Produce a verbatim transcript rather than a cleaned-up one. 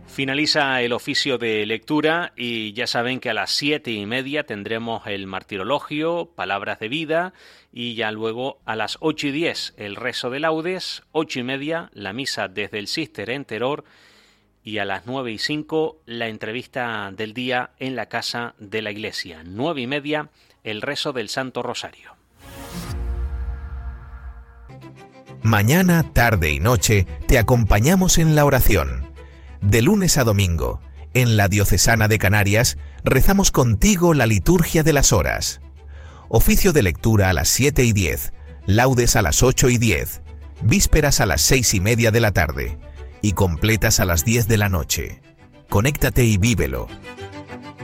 Finaliza el oficio de lectura y ya saben que a las siete y media tendremos el martirologio, palabras de vida, y ya luego a las ocho y diez el rezo de laudes, ocho y media la misa desde el Cister en Teror y a las nueve y cinco la entrevista del día en la casa de la iglesia. Nueve y media el rezo del Santo Rosario. Mañana, tarde y noche te acompañamos en la oración. De lunes a domingo, en la Diocesana de Canarias, rezamos contigo la liturgia de las horas. Oficio de lectura a las siete y diez, laudes a las ocho y diez, vísperas a las seis y media de la tarde y completas a las diez de la noche. Conéctate y vívelo.